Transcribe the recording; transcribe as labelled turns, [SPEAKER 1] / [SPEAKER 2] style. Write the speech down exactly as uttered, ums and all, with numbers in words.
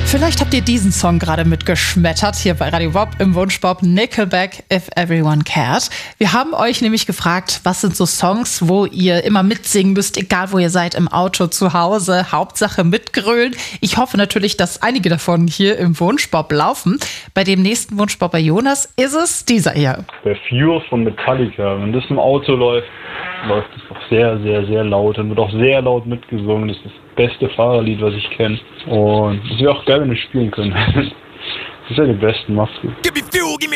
[SPEAKER 1] Vielleicht habt ihr diesen Song gerade mitgeschmettert hier bei Radio Bob im Wunschbob, Nickelback, If Everyone Cared. Wir haben euch nämlich gefragt, was sind so Songs, wo ihr immer mitsingen müsst, egal wo ihr seid, im Auto, zu Hause, Hauptsache mitgrölen. Ich hoffe natürlich, dass einige davon hier im Wunschbob laufen. Bei dem nächsten Wunschbob bei Jonas ist es dieser hier.
[SPEAKER 2] Der Fuse von Metallica, wenn das im Auto läuft, läuft es auch sehr, sehr, sehr laut. Dann wird auch sehr laut mitgesungen. Das ist das beste Fahrerlied, was ich kenne. Und das wäre auch geil, wenn wir spielen können. Das ist ja die besten, macht's gut.